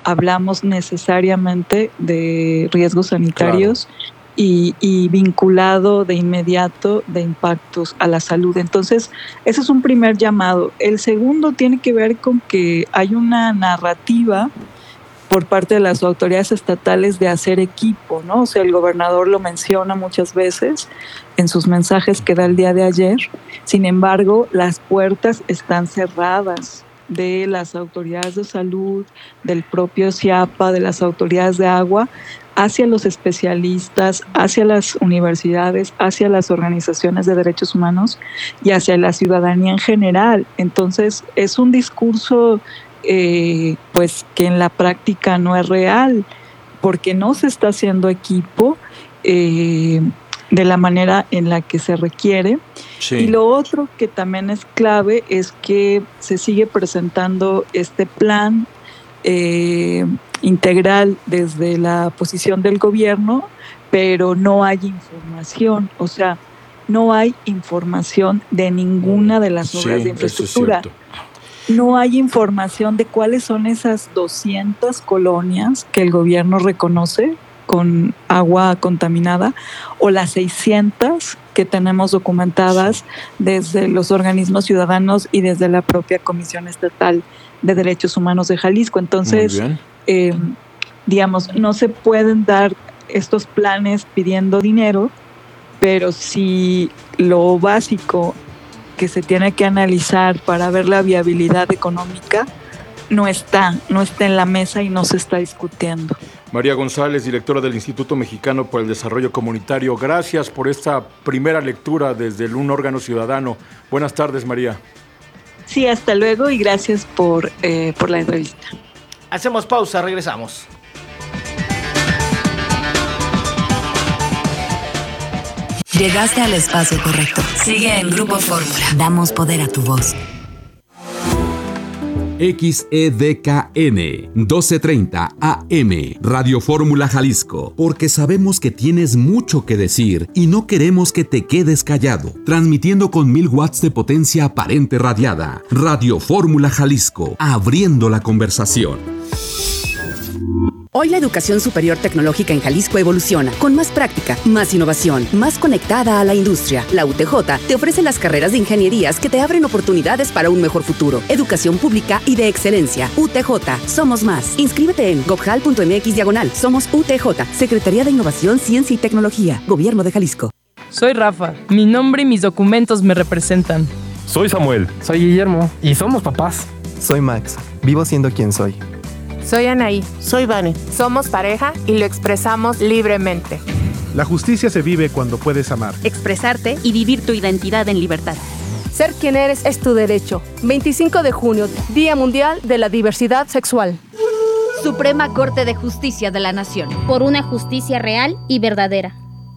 hablamos necesariamente de riesgos sanitarios. Claro. Y vinculado de inmediato de impactos a la salud. Entonces, ese es un primer llamado. El segundo tiene que ver con que hay una narrativa por parte de las autoridades estatales de hacer equipo, ¿no? O sea, el gobernador lo menciona muchas veces en sus mensajes que da el día de ayer. Sin embargo, las puertas están cerradas de las autoridades de salud, del propio CIAPA, de las autoridades de agua, hacia los especialistas, hacia las universidades, hacia las organizaciones de derechos humanos y hacia la ciudadanía en general. Entonces, es un discurso pues que en la práctica no es real, porque no se está haciendo equipo de la manera en la que se requiere. Sí. Y lo otro que también es clave es que se sigue presentando este plan integral desde la posición del gobierno, pero no hay información, o sea, no hay información de ninguna de las obras de infraestructura. No hay información de cuáles son esas 200 colonias que el gobierno reconoce con agua contaminada o las 600 que tenemos documentadas desde los organismos ciudadanos y desde la propia Comisión Estatal de Derechos Humanos de Jalisco. Entonces, digamos, no se pueden dar estos planes pidiendo dinero, pero si lo básico que se tiene que analizar para ver la viabilidad económica no está en la mesa y no se está discutiendo. María González, directora del Instituto Mexicano por el Desarrollo Comunitario, gracias por esta primera lectura desde un órgano ciudadano. Buenas tardes, María. Sí, hasta luego y gracias por la entrevista. Hacemos pausa, regresamos. Llegaste al espacio correcto. Sigue en Grupo Fórmula. Damos poder a tu voz. XEDKN 1230 AM Radio Fórmula Jalisco, porque sabemos que tienes mucho que decir y no queremos que te quedes callado. Transmitiendo con 1000 watts de potencia aparente radiada. Radio Fórmula Jalisco, abriendo la conversación. Hoy la educación superior tecnológica en Jalisco evoluciona, con más práctica, más innovación, más conectada a la industria. La UTJ te ofrece las carreras de ingenierías que te abren oportunidades para un mejor futuro. Educación pública y de excelencia. UTJ, somos más. Inscríbete en gobjal.mx/Somos UTJ, Secretaría de Innovación, Ciencia y Tecnología, Gobierno de Jalisco. Soy Rafa, mi nombre y mis documentos me representan. Soy Samuel. Soy Guillermo y somos papás. Soy Max, vivo siendo quien soy. Soy Anaí. Soy Vane. Somos pareja y lo expresamos libremente. La justicia se vive cuando puedes amar, expresarte y vivir tu identidad en libertad. Ser quien eres es tu derecho. 25 de junio, Día Mundial de la Diversidad Sexual. Suprema Corte de Justicia de la Nación. Por una justicia real y verdadera.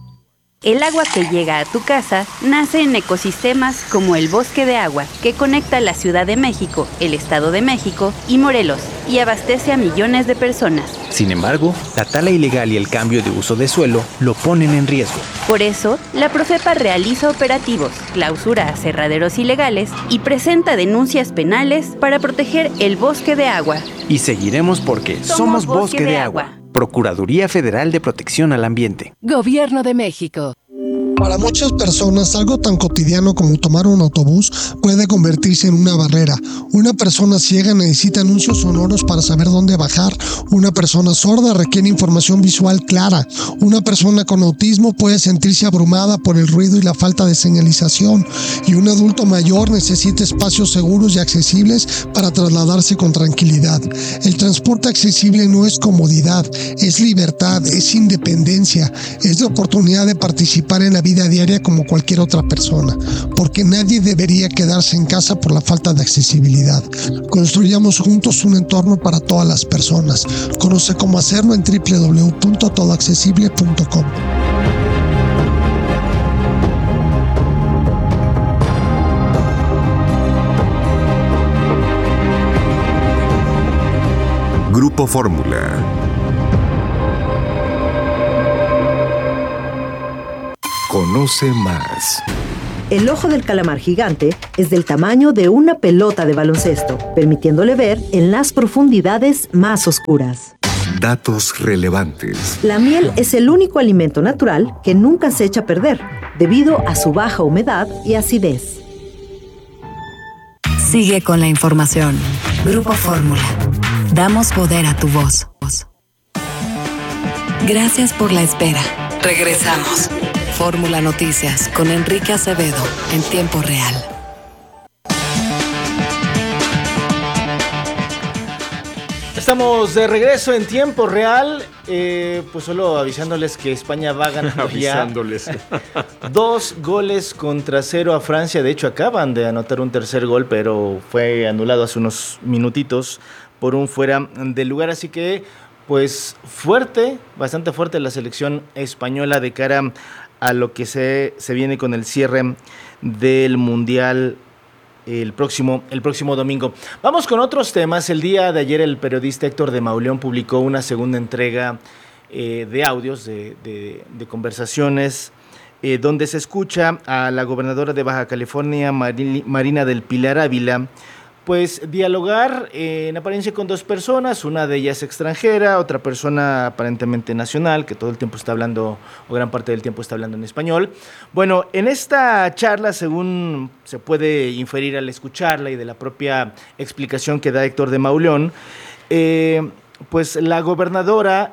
El agua que llega a tu casa nace en ecosistemas como el Bosque de Agua, que conecta la Ciudad de México, el Estado de México y Morelos, y abastece a millones de personas. Sin embargo, la tala ilegal y el cambio de uso de suelo lo ponen en riesgo. Por eso, la Profepa realiza operativos, clausura aserraderos ilegales y presenta denuncias penales para proteger el Bosque de Agua. Y seguiremos porque somos Bosque de Agua. Procuraduría Federal de Protección al Ambiente. Gobierno de México. Para muchas personas, algo tan cotidiano como tomar un autobús puede convertirse en una barrera. Una persona ciega necesita anuncios sonoros para saber dónde bajar. Una persona sorda requiere información visual clara. Una persona con autismo puede sentirse abrumada por el ruido y la falta de señalización. Y un adulto mayor necesita espacios seguros y accesibles para trasladarse con tranquilidad. El transporte accesible no es comodidad, es libertad, es independencia, es la oportunidad de participar en la vida diaria como cualquier otra persona, porque nadie debería quedarse en casa por la falta de accesibilidad. Construyamos juntos un entorno para todas las personas. Conoce cómo hacerlo en www.todoaccesible.com. Grupo Fórmula. Conoce más. El ojo del calamar gigante es del tamaño de una pelota de baloncesto, permitiéndole ver en las profundidades más oscuras. Datos relevantes. La miel es el único alimento natural que nunca se echa a perder, debido a su baja humedad y acidez. Sigue con la información. Grupo Fórmula. Damos poder a tu voz. Gracias por la espera. Regresamos. Fórmula Noticias con Enrique Acevedo en tiempo real. Estamos de regreso en tiempo real, pues solo avisándoles que España va ganando ya 2 goles contra 0 a Francia. De hecho, acaban de anotar un tercer gol, pero fue anulado hace unos minutitos por un fuera de lugar. Así que, pues fuerte, bastante fuerte la selección española de cara a lo que se viene con el cierre del Mundial el próximo domingo. Vamos con otros temas. El día de ayer el periodista Héctor de Mauleón publicó una segunda entrega de audios, de conversaciones, donde se escucha a la gobernadora de Baja California, Marina del Pilar Ávila, pues dialogar en apariencia con 2 personas, una de ellas extranjera, otra persona aparentemente nacional, que todo el tiempo está hablando, o gran parte del tiempo está hablando en español. Bueno, en esta charla, según se puede inferir al escucharla y de la propia explicación que da Héctor de Mauleón, pues la gobernadora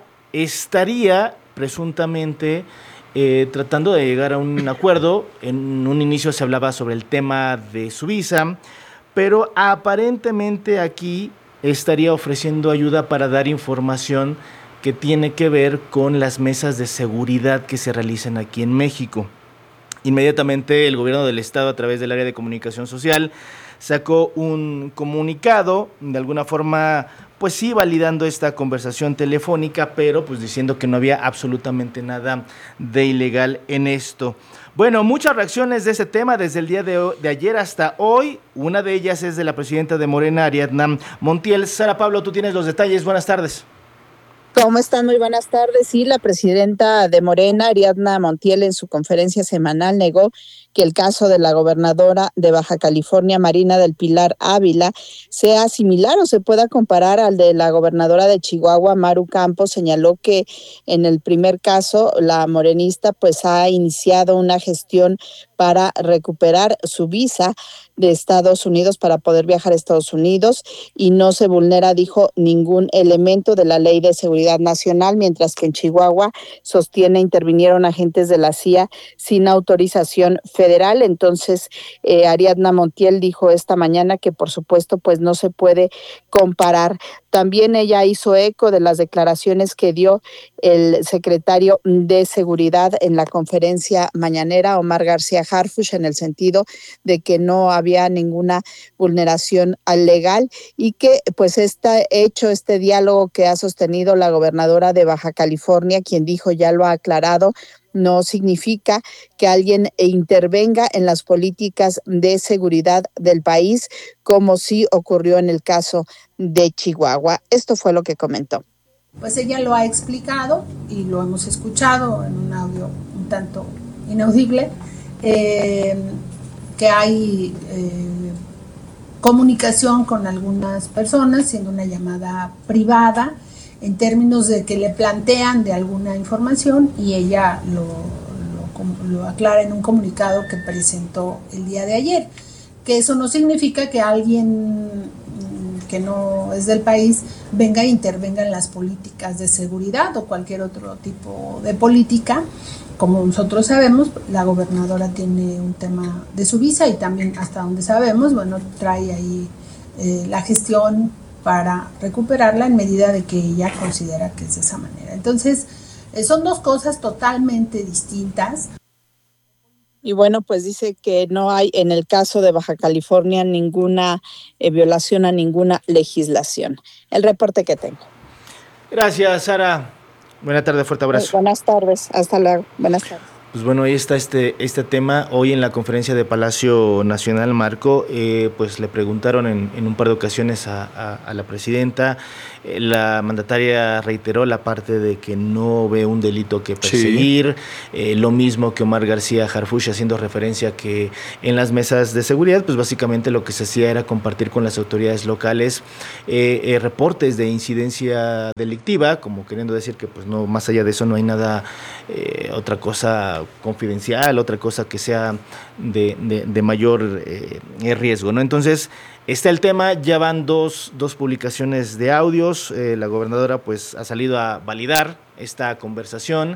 estaría presuntamente tratando de llegar a un acuerdo. En un inicio se hablaba sobre el tema de su visa, pero aparentemente aquí estaría ofreciendo ayuda para dar información que tiene que ver con las mesas de seguridad que se realizan aquí en México. Inmediatamente el gobierno del estado, a través del área de comunicación social, sacó un comunicado, de alguna forma, pues sí, validando esta conversación telefónica, pero pues diciendo que no había absolutamente nada de ilegal en esto. Bueno, muchas reacciones de ese tema desde el día de ayer hasta hoy. Una de ellas es de la presidenta de Morena, Ariadna Montiel. Sara Pablo, tú tienes los detalles. Buenas tardes. ¿Cómo están? Muy buenas tardes. Sí, la presidenta de Morena, Ariadna Montiel, en su conferencia semanal negó que el caso de la gobernadora de Baja California, Marina del Pilar Ávila, sea similar o se pueda comparar al de la gobernadora de Chihuahua, Maru Campos. Señaló que en el primer caso, la morenista pues ha iniciado una gestión para recuperar su visa de Estados Unidos para poder viajar a Estados Unidos y no se vulnera, dijo, ningún elemento de la Ley de Seguridad Nacional, mientras que en Chihuahua intervinieron agentes de la CIA sin autorización federal. Entonces, Ariadna Montiel dijo esta mañana que por supuesto pues no se puede comparar. También ella hizo eco de las declaraciones que dio el secretario de Seguridad en la conferencia mañanera, Omar García Harfuch, en el sentido de que no había ninguna vulneración legal y que pues este diálogo que ha sostenido la gobernadora de Baja California, quien dijo, ya lo ha aclarado, no significa que alguien intervenga en las políticas de seguridad del país, como sí ocurrió en el caso de Chihuahua. Esto fue lo que comentó. Pues ella lo ha explicado y lo hemos escuchado en un audio un tanto inaudible, que hay comunicación con algunas personas, siendo una llamada privada, en términos de que le plantean de alguna información y ella lo aclara en un comunicado que presentó el día de ayer, que eso no significa que alguien que no es del país venga e intervenga en las políticas de seguridad o cualquier otro tipo de política. Como nosotros sabemos, la gobernadora tiene un tema de su visa y también, hasta donde sabemos, bueno, trae ahí la gestión para recuperarla en medida de que ella considera que es de esa manera. Entonces, son dos cosas totalmente distintas. Y bueno, pues dice que no hay en el caso de Baja California ninguna violación a ninguna legislación. El reporte que tengo. Gracias, Sara. Buenas tardes, fuerte abrazo. Buenas tardes, hasta luego. Buenas tardes. Pues bueno, ahí está este tema. Hoy en la conferencia de Palacio Nacional, Marco, pues le preguntaron en un par de ocasiones a la presidenta. La mandataria reiteró la parte de que no ve un delito que perseguir. Sí. Lo mismo que Omar García Harfuch, haciendo referencia que en las mesas de seguridad, pues básicamente lo que se hacía era compartir con las autoridades locales reportes de incidencia delictiva, como queriendo decir que pues no, más allá de eso no hay nada, otra cosa confidencial, otra cosa que sea de mayor riesgo, ¿no? Entonces, está el tema, ya van dos publicaciones de audios, la gobernadora pues ha salido a validar esta conversación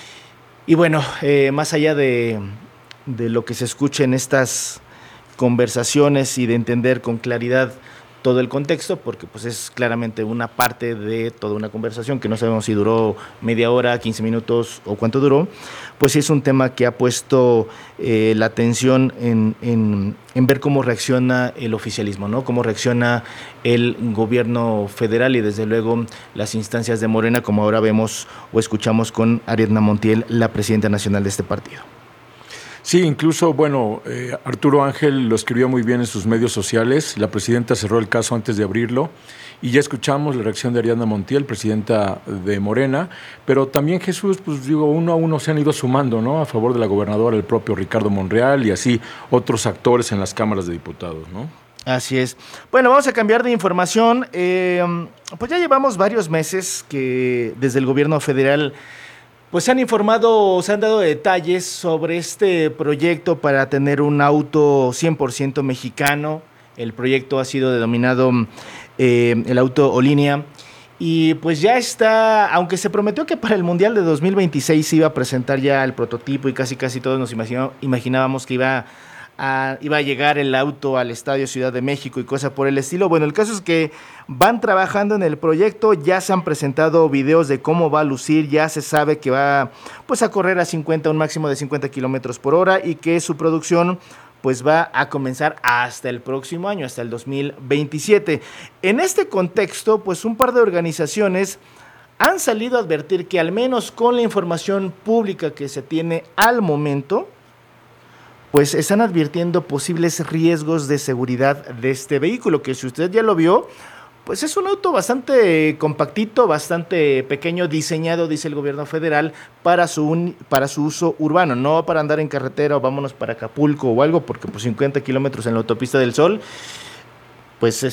y bueno, más allá de lo que se escuche en estas conversaciones y de entender con claridad todo el contexto, porque pues es claramente una parte de toda una conversación que no sabemos si duró media hora, 15 minutos o cuánto duró, pues sí es un tema que ha puesto la atención en ver cómo reacciona el oficialismo, ¿no? Cómo reacciona el gobierno federal y desde luego las instancias de Morena, como ahora vemos o escuchamos con Ariadna Montiel, la presidenta nacional de este partido. Sí, incluso, bueno, Arturo Ángel lo escribió muy bien en sus medios sociales. La presidenta cerró el caso antes de abrirlo y ya escuchamos la reacción de Ariadna Montiel, presidenta de Morena, pero también Jesús, pues digo, uno a uno se han ido sumando, ¿no? A favor de la gobernadora, el propio Ricardo Monreal y así otros actores en las cámaras de diputados, ¿no? Así es. Bueno, vamos a cambiar de información. Pues ya llevamos varios meses que desde el gobierno federal pues se han informado, se han dado detalles sobre este proyecto para tener un auto 100% mexicano. El proyecto ha sido denominado el auto Olinia. Y pues ya está, aunque se prometió que para el Mundial de 2026 se iba a presentar ya el prototipo y casi todos nos imaginábamos que iba a llegar el auto al Estadio Ciudad de México y cosas por el estilo. Bueno, el caso es que van trabajando en el proyecto, ya se han presentado videos de cómo va a lucir, ya se sabe que va pues a correr a un máximo de 50 kilómetros por hora y que su producción pues va a comenzar hasta el próximo año, hasta el 2027. En este contexto, pues un par de organizaciones han salido a advertir que al menos con la información pública que se tiene al momento, pues están advirtiendo posibles riesgos de seguridad de este vehículo, que si usted ya lo vio, pues es un auto bastante compactito, bastante pequeño, diseñado, dice el gobierno federal, para su uso urbano, no para andar en carretera o vámonos para Acapulco o algo, porque pues 50 kilómetros en la autopista del Sol, pues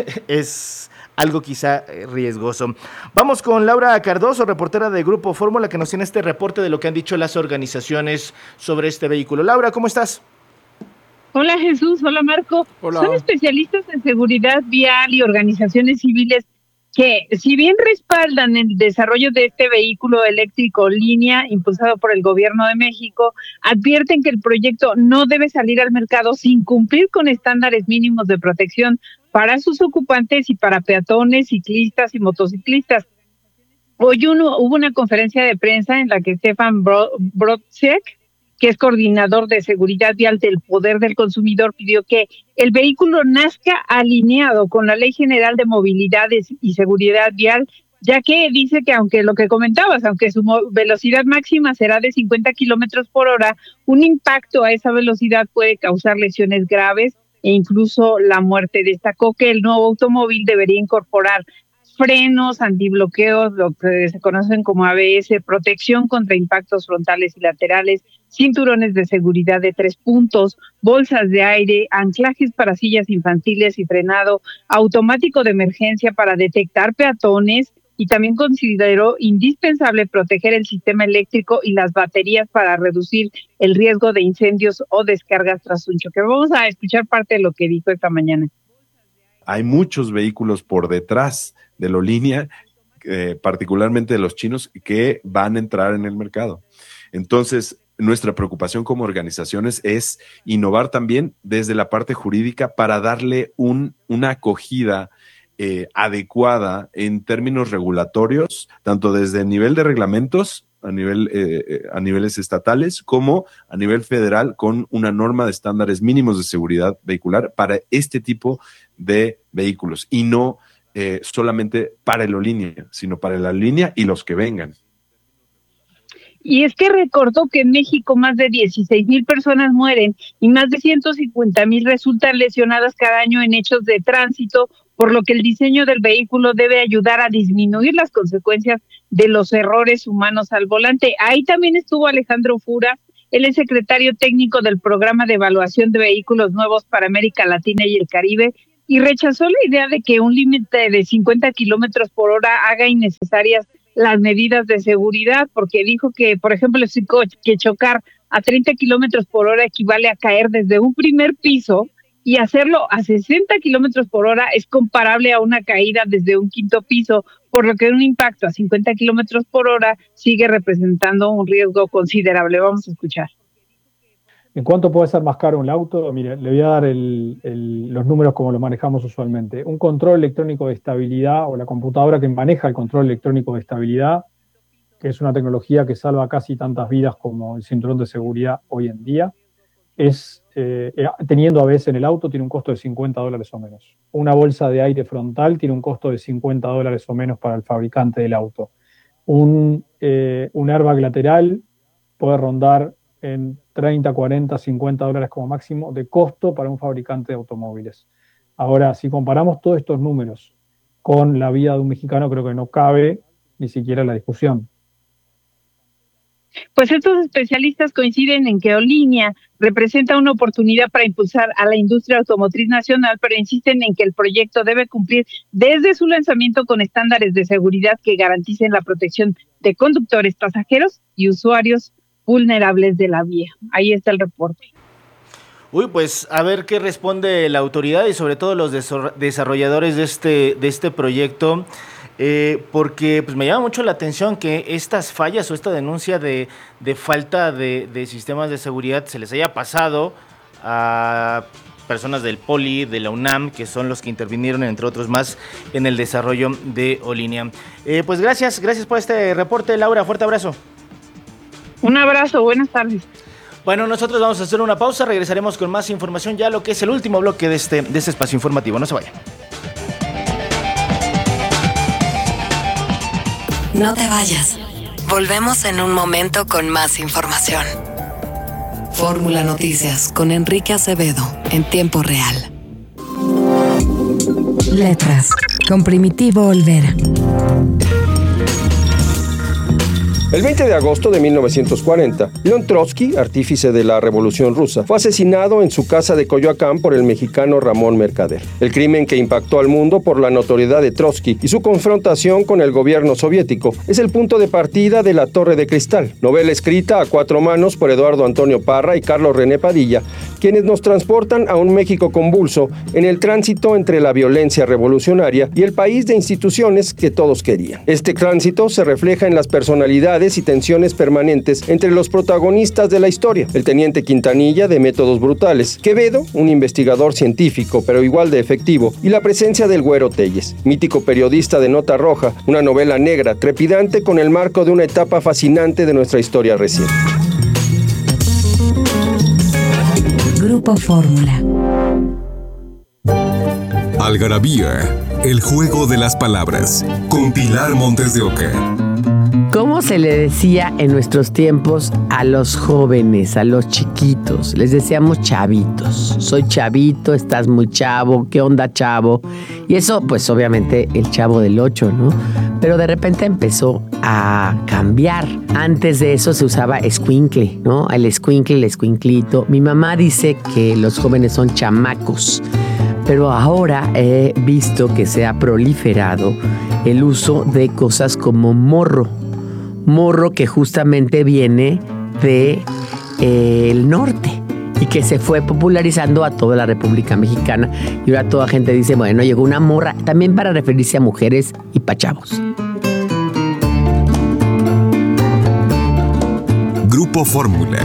es algo quizá riesgoso. Vamos con Laura Cardoso, reportera de Grupo Fórmula, que nos tiene este reporte de lo que han dicho las organizaciones sobre este vehículo. Laura, ¿cómo estás? Hola Jesús, hola Marco. Hola. Son especialistas en seguridad vial y organizaciones civiles que, si bien respaldan el desarrollo de este vehículo eléctrico Línea impulsado por el Gobierno de México, advierten que el proyecto no debe salir al mercado sin cumplir con estándares mínimos de protección para sus ocupantes y para peatones, ciclistas y motociclistas. Hoy hubo una conferencia de prensa en la que Stefan Brodziak, que es coordinador de seguridad vial del Poder del Consumidor, pidió que el vehículo nazca alineado con la Ley General de Movilidad y Seguridad Vial, ya que dice que aunque lo que comentabas, aunque su velocidad máxima será de 50 kilómetros por hora, un impacto a esa velocidad puede causar lesiones graves e incluso la muerte. Destacó que el nuevo automóvil debería incorporar frenos, antibloqueos, lo que se conocen como ABS, protección contra impactos frontales y laterales, cinturones de seguridad de 3 puntos, bolsas de aire, anclajes para sillas infantiles y frenado automático de emergencia para detectar peatones, y también consideró indispensable proteger el sistema eléctrico y las baterías para reducir el riesgo de incendios o descargas tras un choque. Vamos a escuchar parte de lo que dijo esta mañana. Hay muchos vehículos por detrás de la línea, particularmente de los chinos, que van a entrar en el mercado. Entonces, nuestra preocupación como organizaciones es innovar también desde la parte jurídica para darle una acogida adecuada en términos regulatorios, tanto desde el nivel de reglamentos, a niveles estatales, como a nivel federal, con una norma de estándares mínimos de seguridad vehicular para este tipo de vehículos, y no solamente para la línea, sino para la línea y los que vengan. Y es que recordó que en México más de 16,000 personas mueren y más de 150,000 resultan lesionadas cada año en hechos de tránsito, por lo que el diseño del vehículo debe ayudar a disminuir las consecuencias de los errores humanos al volante. Ahí también estuvo Alejandro Fura, él es secretario técnico del Programa de Evaluación de Vehículos Nuevos para América Latina y el Caribe, y rechazó la idea de que un límite de 50 kilómetros por hora haga innecesarias las medidas de seguridad, porque dijo que, por ejemplo, que chocar a 30 kilómetros por hora equivale a caer desde un primer piso, y hacerlo a 60 kilómetros por hora es comparable a una caída desde un quinto piso, por lo que un impacto a 50 kilómetros por hora sigue representando un riesgo considerable. Vamos a escuchar. ¿En cuánto puede ser más caro un auto? Mire, le voy a dar los números como los manejamos usualmente. Un control electrónico de estabilidad, o la computadora que maneja el control electrónico de estabilidad, que es una tecnología que salva casi tantas vidas como el cinturón de seguridad hoy en día, teniendo ABS en el auto, tiene un costo de $50 o menos. Una bolsa de aire frontal tiene un costo de $50 o menos para el fabricante del auto. Un airbag lateral puede rondar en 30, 40, $50 como máximo de costo para un fabricante de automóviles. Ahora, si comparamos todos estos números con la vida de un mexicano, creo que no cabe ni siquiera la discusión. Pues estos especialistas coinciden en que Olinia representa una oportunidad para impulsar a la industria automotriz nacional, pero insisten en que el proyecto debe cumplir desde su lanzamiento con estándares de seguridad que garanticen la protección de conductores, pasajeros y usuarios vulnerables de la vía. Ahí está el reporte. Uy, pues a ver qué responde la autoridad y sobre todo los desarrolladores de este proyecto. Porque pues me llama mucho la atención que estas fallas o esta denuncia de falta de sistemas de seguridad se les haya pasado a personas del Poli, de la UNAM, que son los que intervinieron, entre otros más, en el desarrollo de Olinia. Pues gracias por este reporte, Laura, fuerte abrazo. Un abrazo, buenas tardes. Bueno, nosotros vamos a hacer una pausa, regresaremos con más información, ya lo que es el último bloque de este espacio informativo, no se vayan. No te vayas. Volvemos en un momento con más información. Fórmula Noticias con Enrique Acevedo en tiempo real. Letras con Primitivo Olvera. El 20 de agosto de 1940, León Trotsky, artífice de la Revolución Rusa, fue asesinado en su casa de Coyoacán por el mexicano Ramón Mercader. El crimen que impactó al mundo por la notoriedad de Trotsky y su confrontación con el gobierno soviético es el punto de partida de La Torre de Cristal, novela escrita a cuatro manos por Eduardo Antonio Parra y Carlos René Padilla, quienes nos transportan a un México convulso en el tránsito entre la violencia revolucionaria y el país de instituciones que todos querían. Este tránsito se refleja en las personalidades y tensiones permanentes entre los protagonistas de la historia: el teniente Quintanilla, de métodos brutales; Quevedo, un investigador científico pero igual de efectivo; y la presencia del Güero Telles, mítico periodista de Nota Roja, una novela negra trepidante con el marco de una etapa fascinante de nuestra historia reciente. Grupo Fórmula. Algarabía, el juego de las palabras, con Pilar Montes de Oca. ¿Cómo se le decía en nuestros tiempos a los jóvenes, a los chiquitos? Les decíamos chavitos. Soy chavito, estás muy chavo, ¿qué onda, chavo? Y eso, pues obviamente el Chavo del 8, ¿no? Pero de repente empezó a cambiar. Antes de eso se usaba escuincle, ¿no? El escuincle, el escuinclito. Mi mamá dice que los jóvenes son chamacos, pero ahora he visto que se ha proliferado el uso de cosas como morro. Morro, que justamente viene de el norte y que se fue popularizando a toda la República Mexicana, y ahora toda gente dice, bueno, llegó una morra, también para referirse a mujeres y pa' chavos. Grupo Fórmula.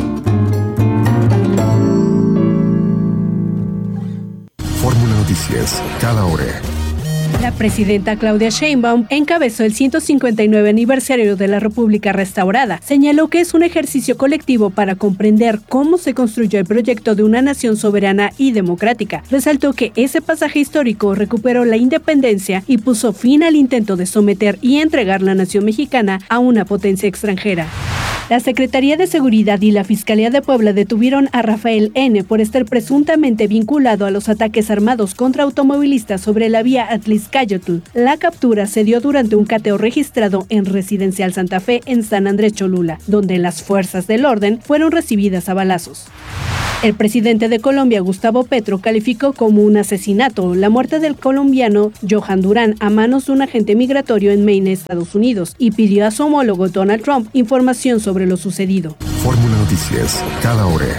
Fórmula Noticias, cada hora. La presidenta Claudia Sheinbaum encabezó el 159 aniversario de la República Restaurada. Señaló que es un ejercicio colectivo para comprender cómo se construyó el proyecto de una nación soberana y democrática. Resaltó que ese pasaje histórico recuperó la independencia y puso fin al intento de someter y entregar la nación mexicana a una potencia extranjera. La Secretaría de Seguridad y la Fiscalía de Puebla detuvieron a Rafael N. por estar presuntamente vinculado a los ataques armados contra automovilistas sobre la vía Atliscayotl. La captura se dio durante un cateo registrado en Residencial Santa Fe en San Andrés Cholula, donde las fuerzas del orden fueron recibidas a balazos. El presidente de Colombia, Gustavo Petro, calificó como un asesinato la muerte del colombiano Johan Durán a manos de un agente migratorio en Maine, Estados Unidos, y pidió a su homólogo Donald Trump información sobre lo sucedido. Fórmula Noticias, cada hora.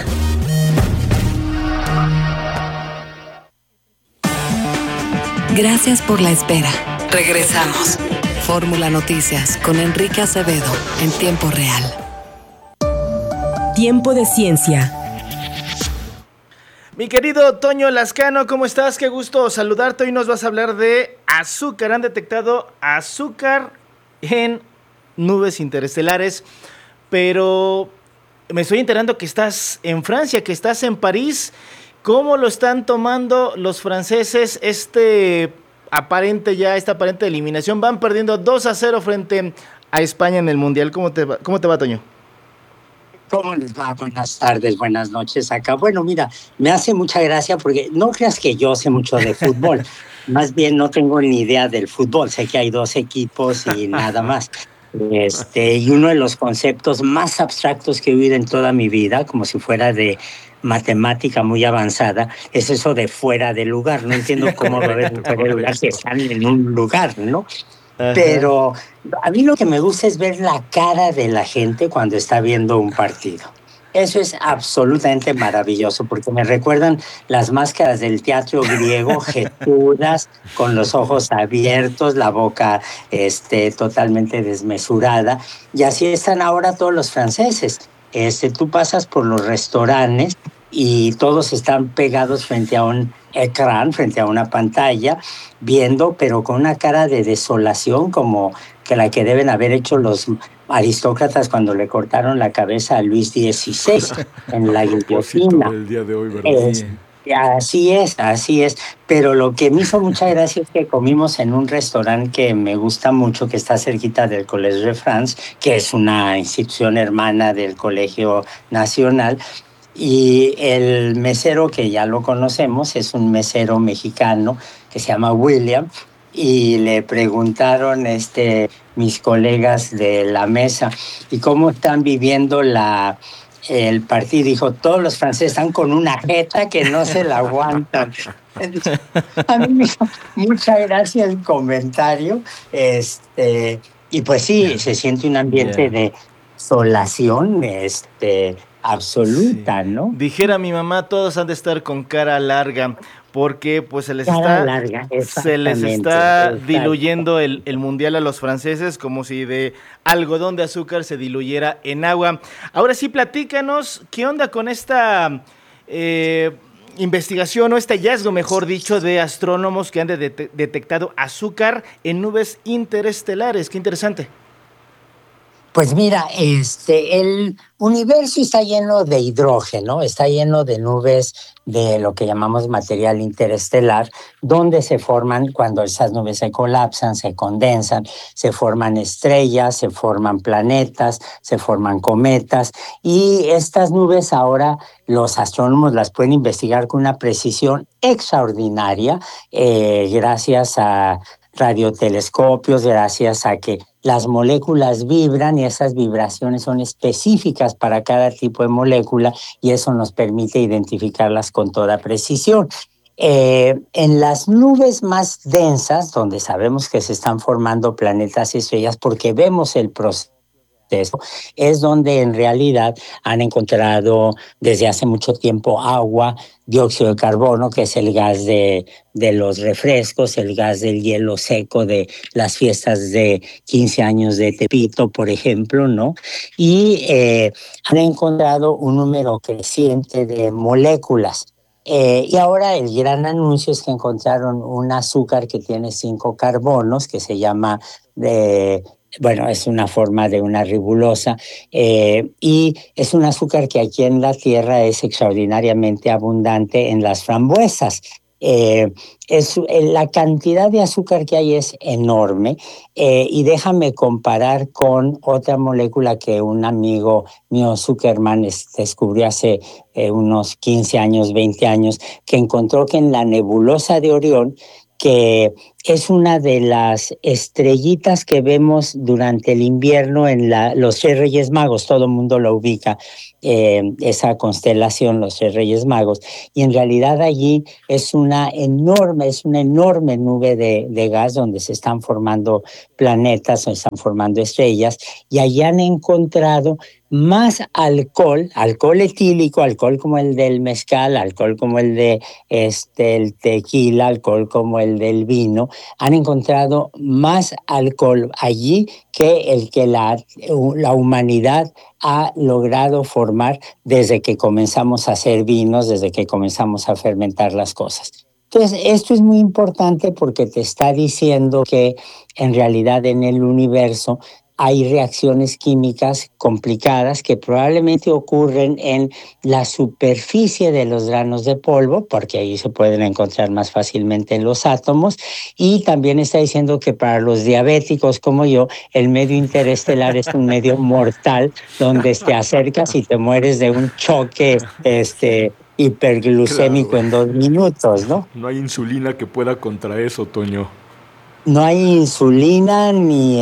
Gracias por la espera. Regresamos. Fórmula Noticias con Enrique Acevedo en tiempo real. Tiempo de ciencia. Mi querido Toño Lascano, ¿cómo estás? Qué gusto saludarte. Hoy nos vas a hablar de azúcar. Han detectado azúcar en nubes interestelares, pero me estoy enterando que estás en Francia, que estás en París. ¿Cómo lo están tomando los franceses esta aparente eliminación? Van perdiendo 2-0 frente a España en el Mundial. ¿Cómo te va, Toño? ¿Cómo les va? Buenas tardes, buenas noches acá. Bueno, mira, me hace mucha gracia porque no creas que yo sé mucho de fútbol. Más bien no tengo ni idea del fútbol. Sé que hay 2 equipos y nada más. Y uno de los conceptos más abstractos que he oído en toda mi vida, como si fuera de matemática muy avanzada, es eso de fuera de lugar. No entiendo cómo va a haber fuera de lugar si están en un lugar, ¿no? Ajá. Pero a mí lo que me gusta es ver la cara de la gente cuando está viendo un partido. Eso es absolutamente maravilloso, porque me recuerdan las máscaras del teatro griego, jetudas, con los ojos abiertos, la boca totalmente desmesurada. Y así están ahora todos los franceses. Tú pasas por los restaurantes y todos están pegados frente a un ecrán, frente a una pantalla, viendo, pero con una cara de desolación como que la que deben haber hecho los aristócratas cuando le cortaron la cabeza a Luis XVI en la guillotina. El día de hoy, ¿verdad? Así es. Pero lo que me hizo mucha gracia es que comimos en un restaurante que me gusta mucho, que está cerquita del Collège de France, que es una institución hermana del Colegio Nacional. Y el mesero, que ya lo conocemos, es un mesero mexicano que se llama William, y le preguntaron mis colegas de la mesa, ¿y cómo están viviendo el partido? Dijo, todos los franceses están con una jeta que no se la aguantan. A mí me hizo mucha gracia el comentario. Y pues sí, se siente un ambiente de desolación, absoluta, ¿no? Dijera mi mamá, todos han de estar con cara larga, porque pues se les está diluyendo el mundial a los franceses, como si de algodón de azúcar se diluyera en agua. Ahora sí, platícanos, ¿qué onda con esta investigación, o este hallazgo, mejor dicho, de astrónomos que han detectado azúcar en nubes interestelares? Qué interesante. Pues mira, el universo está lleno de hidrógeno, está lleno de nubes de lo que llamamos material interestelar, donde se forman, cuando esas nubes se colapsan, se condensan, se forman estrellas, se forman planetas, se forman cometas, y estas nubes ahora los astrónomos las pueden investigar con una precisión extraordinaria, gracias a radiotelescopios, gracias a que las moléculas vibran y esas vibraciones son específicas para cada tipo de molécula, y eso nos permite identificarlas con toda precisión. En las nubes más densas, donde sabemos que se están formando planetas y estrellas porque vemos el proceso, es donde en realidad han encontrado desde hace mucho tiempo agua, dióxido de carbono, que es el gas de los refrescos, el gas del hielo seco de las fiestas de 15 años de Tepito, por ejemplo, ¿no? Y han encontrado un número creciente de moléculas. Y ahora el gran anuncio es que encontraron un azúcar que tiene 5 carbonos, que se llama es una forma de una ribulosa, y es un azúcar que aquí en la Tierra es extraordinariamente abundante en las frambuesas. La cantidad de azúcar que hay es enorme, y déjame comparar con otra molécula que un amigo mío, Zuckerman, descubrió hace unos 15 años, 20 años, que encontró que en la nebulosa de Orión, que es una de las estrellitas que vemos durante el invierno en los Tres Reyes Magos, todo el mundo lo ubica, esa constelación, los Tres Reyes Magos, y en realidad allí es una enorme nube de gas donde se están formando planetas, se están formando estrellas, y allí han encontrado más alcohol etílico, alcohol como el del mezcal, alcohol como el de el tequila, alcohol como el del vino. Han encontrado más alcohol allí que el que la humanidad ha logrado formar desde que comenzamos a hacer vinos, desde que comenzamos a fermentar las cosas. Entonces, esto es muy importante porque te está diciendo que en realidad en el universo hay reacciones químicas complicadas que probablemente ocurren en la superficie de los granos de polvo, porque ahí se pueden encontrar más fácilmente en los átomos, y también está diciendo que para los diabéticos como yo, el medio interestelar es un medio mortal donde te acercas y te mueres de un choque hiperglucémico en 2 minutos, ¿no? No hay insulina que pueda contra eso, Toño. No hay insulina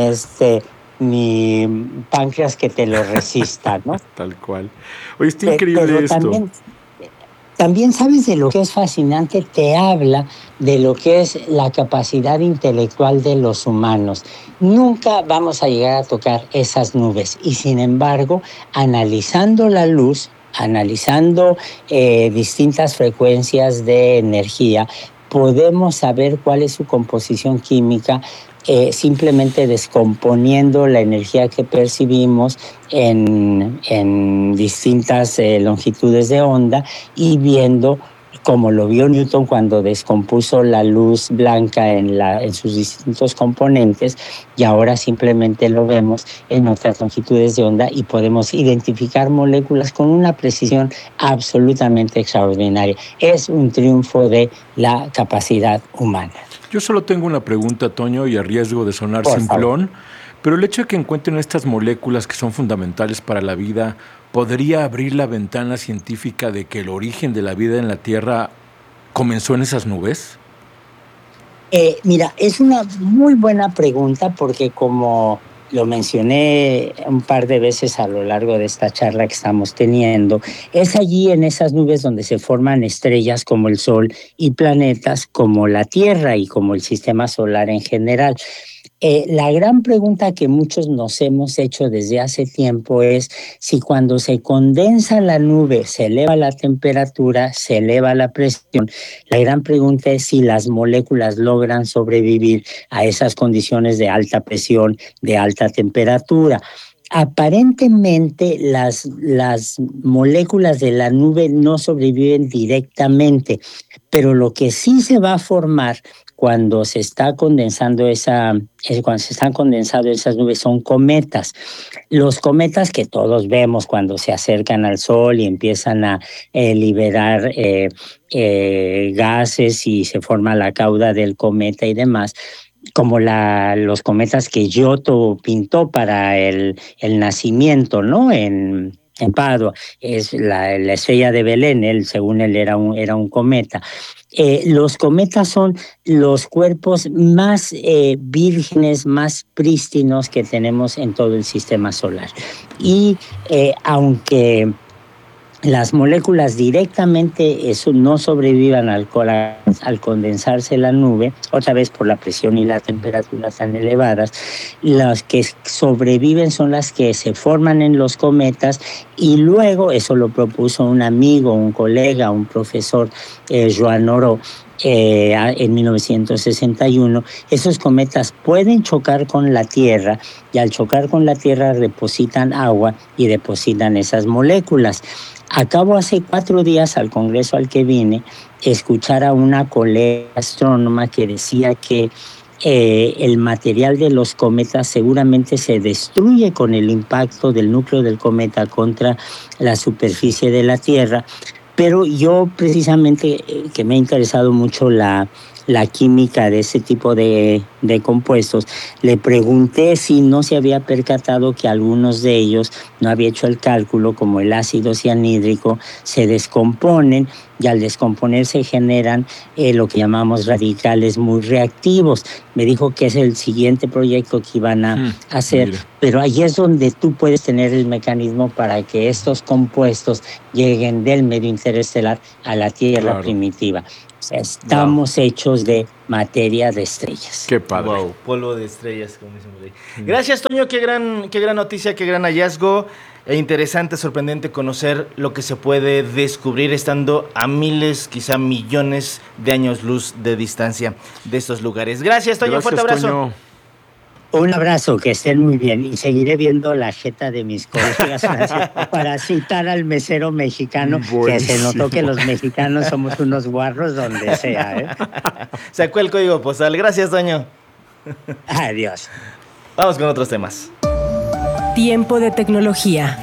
ni páncreas que te lo resista, ¿no? Tal cual. Oye, está increíble pero esto. También sabes de lo que es fascinante, te habla de lo que es la capacidad intelectual de los humanos. Nunca vamos a llegar a tocar esas nubes y sin embargo, analizando la luz, analizando distintas frecuencias de energía, podemos saber cuál es su composición química, simplemente descomponiendo la energía que percibimos en distintas longitudes de onda y viendo, como lo vio Newton cuando descompuso la luz blanca en sus distintos componentes, y ahora simplemente lo vemos en otras longitudes de onda y podemos identificar moléculas con una precisión absolutamente extraordinaria. Es un triunfo de la capacidad humana. Yo solo tengo una pregunta, Toño, y a riesgo de sonar simplón, pero el hecho de que encuentren estas moléculas que son fundamentales para la vida, ¿podría abrir la ventana científica de que el origen de la vida en la Tierra comenzó en esas nubes? Mira, es una muy buena pregunta porque como lo mencioné un par de veces a lo largo de esta charla que estamos teniendo, es allí en esas nubes donde se forman estrellas como el Sol y planetas como la Tierra y como el sistema solar en general. La gran pregunta que muchos nos hemos hecho desde hace tiempo es si cuando se condensa la nube se eleva la temperatura, se eleva la presión. La gran pregunta es si las moléculas logran sobrevivir a esas condiciones de alta presión, de alta temperatura. Aparentemente las moléculas de la nube no sobreviven directamente, pero lo que sí se va a formar cuando se está condensando cuando se están condensando esas nubes son cometas. Los cometas que todos vemos cuando se acercan al Sol y empiezan a liberar gases y se forma la cauda del cometa y demás, como los cometas que Giotto pintó para el nacimiento, ¿no? En Padua, es la estrella de Belén, según él era un cometa. Los cometas son los cuerpos más vírgenes, más prístinos que tenemos en todo el sistema solar. Y aunque las moléculas directamente no sobrevivan al condensarse la nube, otra vez por la presión y la temperatura tan elevadas, las que sobreviven son las que se forman en los cometas y luego, eso lo propuso un amigo, un colega, un profesor, Joan Oró, en 1961, esos cometas pueden chocar con la Tierra y al chocar con la Tierra depositan agua y depositan esas moléculas. Acabo hace 4 días al congreso al que vine escuchar a una colega astrónoma que decía que el material de los cometas seguramente se destruye con el impacto del núcleo del cometa contra la superficie de la Tierra, Pero yo precisamente, que me ha interesado mucho la química de ese tipo de compuestos, le pregunté si no se había percatado que algunos de ellos, no había hecho el cálculo, como el ácido cianhídrico, se descomponen y al descomponerse generan lo que llamamos radicales muy reactivos. Me dijo que es el siguiente proyecto que iban a hacer, pero ahí es donde tú puedes tener el mecanismo para que estos compuestos lleguen del medio interestelar a la Tierra primitiva. Estamos hechos de materia de estrellas. Qué padre. Wow, polvo de estrellas, como dicen por ahí. Gracias, Toño, qué gran noticia, qué gran hallazgo. Interesante, sorprendente conocer lo que se puede descubrir estando a miles, quizá millones de años luz de distancia de estos lugares. Gracias, Toño, fuerte abrazo. Toño. Un abrazo, que estén muy bien, y seguiré viendo la jeta de mis colegas para citar al mesero mexicano, que se notó que los mexicanos somos unos guarros donde sea, ¿eh? Sacó el código postal. Gracias, Toño. Adiós. Vamos con otros temas. Tiempo de tecnología.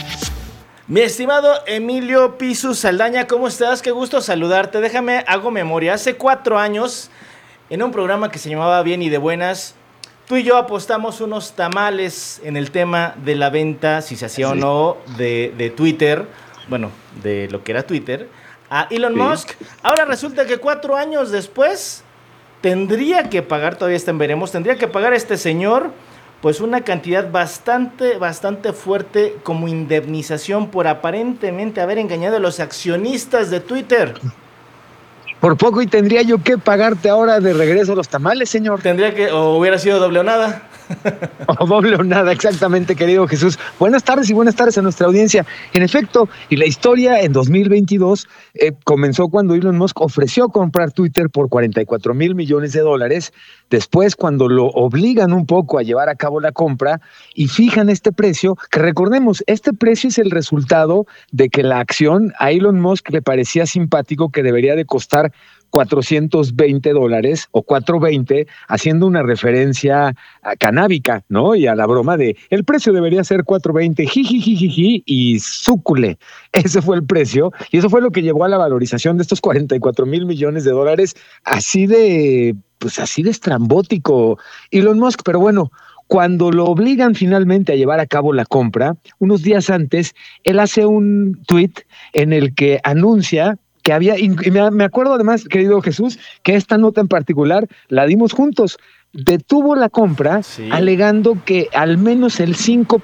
Mi estimado Emilio Pisu Saldaña, ¿cómo estás? Qué gusto saludarte. Hago memoria. Hace 4 años, en un programa que se llamaba Bien y de Buenas, tú y yo apostamos unos tamales en el tema de la venta, si se hacía o no, de Twitter, bueno, de lo que era Twitter, a Elon Musk. Ahora resulta que 4 años después tendría que pagar, todavía está en veremos, tendría que pagar este señor pues una cantidad bastante fuerte como indemnización por aparentemente haber engañado a los accionistas de Twitter. Por poco y tendría yo que pagarte ahora de regreso los tamales, señor. O hubiera sido doble o nada. O doble o nada, exactamente, querido Jesús. Buenas tardes a nuestra audiencia. En efecto, y la historia en 2022 comenzó cuando Elon Musk ofreció comprar Twitter por $44,000 millones. Después, cuando lo obligan un poco a llevar a cabo la compra y fijan este precio, que recordemos, este precio es el resultado de que la acción a Elon Musk le parecía simpático que debería de costar $420 o $420, haciendo una referencia canábica, ¿no? Y a la broma de el precio debería ser $420, jijijijiji, y súcule. Ese fue el precio, y eso fue lo que llevó a la valorización de estos $44,000 millones, así de estrambótico Elon Musk. Pero bueno, cuando lo obligan finalmente a llevar a cabo la compra, unos días antes, él hace un tuit en el que anuncia que había, y me acuerdo además, querido Jesús, que esta nota en particular la dimos juntos. Detuvo la compra alegando que al menos el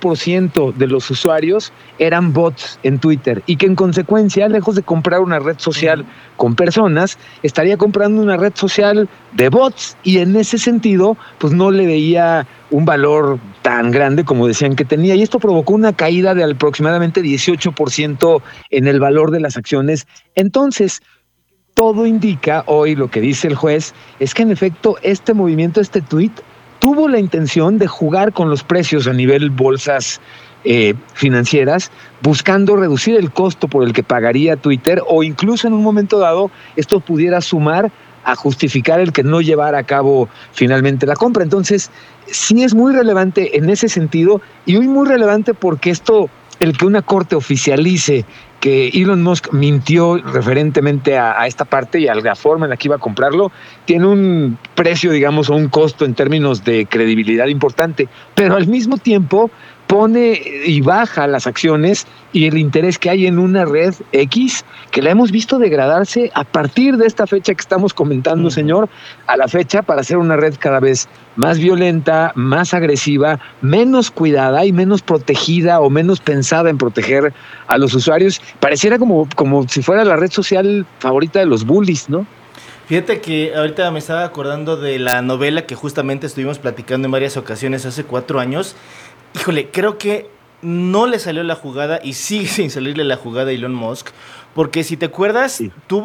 5% de los usuarios eran bots en Twitter y que en consecuencia, lejos de comprar una red social con personas, estaría comprando una red social de bots, y en ese sentido pues no le veía un valor tan grande como decían que tenía, y esto provocó una caída de aproximadamente 18% en el valor de las acciones. Entonces, todo indica hoy, lo que dice el juez, es que en efecto este movimiento, este tuit, tuvo la intención de jugar con los precios a nivel bolsas financieras, buscando reducir el costo por el que pagaría Twitter, o incluso en un momento dado esto pudiera sumar a justificar el que no llevara a cabo finalmente la compra. Entonces, sí es muy relevante en ese sentido, y hoy muy relevante porque el que una corte oficialice que Elon Musk mintió referentemente a esta parte y a la forma en la que iba a comprarlo, tiene un precio, digamos, o un costo en términos de credibilidad importante, pero al mismo tiempo pone y baja las acciones y el interés que hay en una red X, que la hemos visto degradarse a partir de esta fecha que estamos comentando, señor, a la fecha, para ser una red cada vez más violenta, más agresiva, menos cuidada y menos protegida, o menos pensada en proteger a los usuarios. Pareciera como si fuera la red social favorita de los bullies, ¿no? Fíjate que ahorita me estaba acordando de la novela que justamente estuvimos platicando en varias ocasiones hace 4 años. Híjole, creo que no le salió la jugada y sigue sin salirle la jugada a Elon Musk, porque si te acuerdas,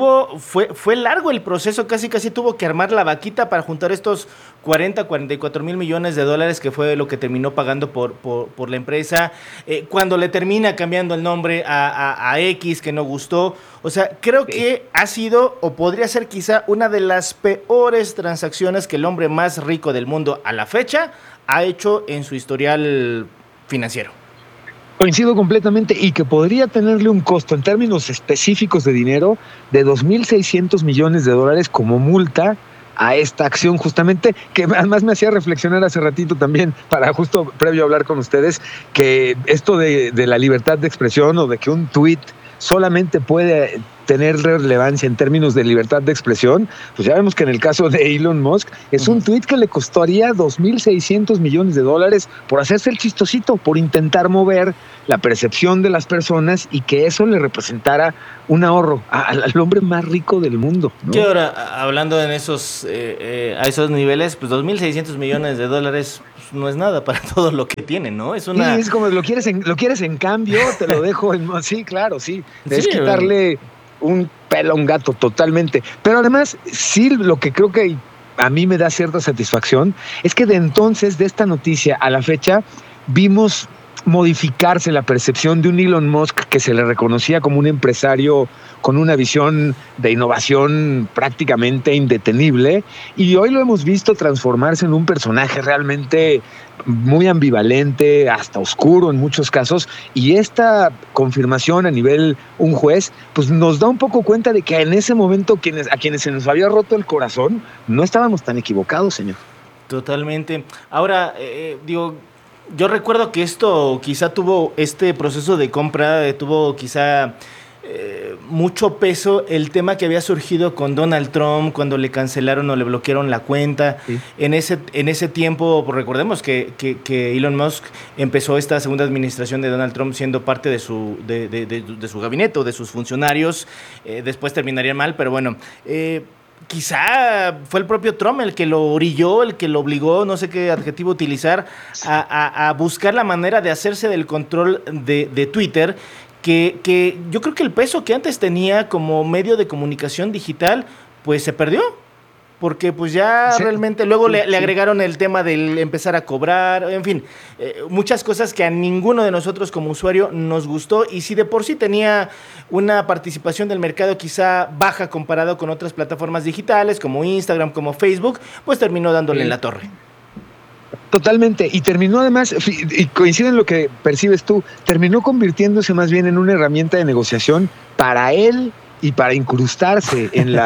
fue largo el proceso, casi tuvo que armar la vaquita para juntar estos $44,000 millones que fue lo que terminó pagando por la empresa, cuando le termina cambiando el nombre a X, que no gustó. O sea, creo que ha sido, o podría ser quizá, una de las peores transacciones que el hombre más rico del mundo a la fecha ha hecho en su historial financiero. Coincido completamente, y que podría tenerle un costo en términos específicos de dinero de $2,600 millones como multa a esta acción, justamente, que además me hacía reflexionar hace ratito también, para justo previo a hablar con ustedes, que esto de la libertad de expresión, o de que un tuit solamente puede tener relevancia en términos de libertad de expresión, pues ya vemos que en el caso de Elon Musk es un tuit que le costaría $2,600 millones por hacerse el chistosito, por intentar mover la percepción de las personas y que eso le representara un ahorro al hombre más rico del mundo, ¿no? Que ahora, hablando en esos a esos niveles, pues $2,600 millones pues, no es nada para todo lo que tiene, ¿no? Es una... Sí, es como, ¿lo quieres en cambio? Te lo dejo en... Sí, claro, sí. Es quitarle un pelo a un gato totalmente. Pero además, sí, lo que creo que a mí me da cierta satisfacción es que de entonces, de esta noticia a la fecha, vimos modificarse la percepción de un Elon Musk que se le reconocía como un empresario con una visión de innovación prácticamente indetenible, y hoy lo hemos visto transformarse en un personaje realmente muy ambivalente, hasta oscuro en muchos casos, y esta confirmación a nivel un juez, pues nos da un poco cuenta de que en ese momento a quienes se nos había roto el corazón, no estábamos tan equivocados, señor. Totalmente. Ahora, yo recuerdo que esto quizá tuvo, este proceso de compra tuvo quizá mucho peso el tema que había surgido con Donald Trump cuando le cancelaron o le bloquearon la cuenta. Sí. En ese tiempo, pues recordemos que Elon Musk empezó esta segunda administración de Donald Trump siendo parte de su gabinete o de sus funcionarios. Después terminaría mal, pero bueno... quizá fue el propio Trump el que lo orilló, el que lo obligó, no sé qué adjetivo utilizar, a buscar la manera de hacerse del control de Twitter, que yo creo que el peso que antes tenía como medio de comunicación digital, pues se perdió. Porque pues ya realmente luego le agregaron el tema del empezar a cobrar, en fin, muchas cosas que a ninguno de nosotros como usuario nos gustó, y si de por sí tenía una participación del mercado quizá baja comparado con otras plataformas digitales como Instagram, como Facebook, pues terminó dándole en la torre. Totalmente, y terminó además, y coincide en lo que percibes tú, terminó convirtiéndose más bien en una herramienta de negociación para él y para incrustarse en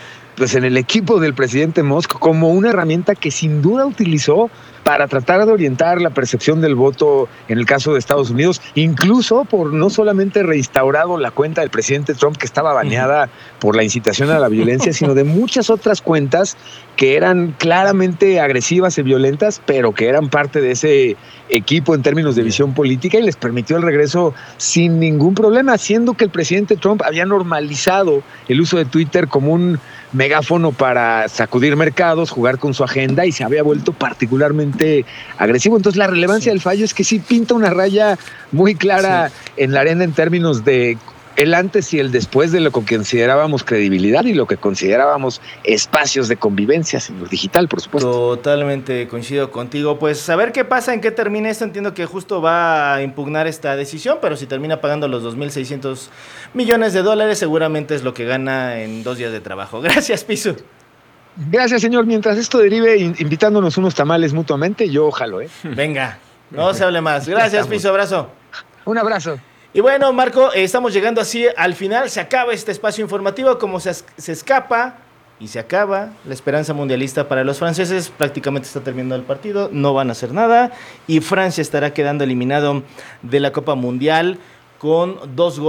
en el equipo del presidente Musk, como una herramienta que sin duda utilizó para tratar de orientar la percepción del voto en el caso de Estados Unidos, incluso por no solamente reinstaurado la cuenta del presidente Trump, que estaba baneada por la incitación a la violencia, sino de muchas otras cuentas que eran claramente agresivas y violentas, pero que eran parte de ese equipo en términos de visión política, y les permitió el regreso sin ningún problema, haciendo que el presidente Trump había normalizado el uso de Twitter como un megáfono para sacudir mercados, jugar con su agenda, y se había vuelto particularmente agresivo. Entonces la relevancia del fallo es que sí pinta una raya muy clara en la arena en términos de el antes y el después de lo que considerábamos credibilidad y lo que considerábamos espacios de convivencia en lo digital, por supuesto. Totalmente coincido contigo. Pues a ver qué pasa, en qué termina esto. Entiendo que justo va a impugnar esta decisión, pero si termina pagando los $2,600 millones, seguramente es lo que gana en 2 días de trabajo. Gracias, Pisu. Gracias, señor. Mientras esto derive invitándonos unos tamales mutuamente, yo jalo, Venga, no se hable más. Gracias, Pisu. Abrazo. Un abrazo. Y bueno, Marco, estamos llegando así al final. Se acaba este espacio informativo, como se escapa y se acaba la esperanza mundialista para los franceses. Prácticamente está terminando el partido, no van a hacer nada, y Francia estará quedando eliminado de la Copa Mundial con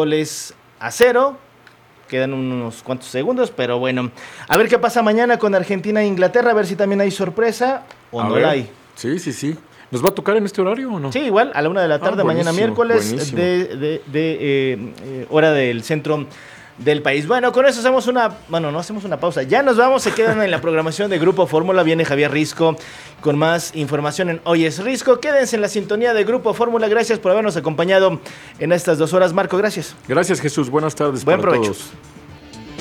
2-0. Quedan unos cuantos segundos, pero bueno. A ver qué pasa mañana con Argentina e Inglaterra, a ver si también hay sorpresa o no la hay. Sí. ¿Nos va a tocar en este horario o no? Sí, igual, a la 1 de la tarde, mañana miércoles, hora del centro del país. Bueno, con eso no hacemos una pausa. Ya nos vamos, se quedan en la programación de Grupo Fórmula. Viene Javier Risco con más información en Hoy es Risco. Quédense en la sintonía de Grupo Fórmula. Gracias por habernos acompañado en estas 2 horas. Marco, gracias. Gracias, Jesús. Buenas tardes. Buen provecho. Todos.